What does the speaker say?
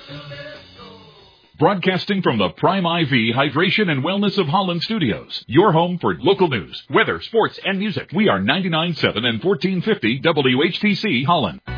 Broadcasting from the Prime IV Hydration and Wellness of Holland Studios, your home for local news, weather, sports, and music. We are 99.7 and 1450 WHTC Holland.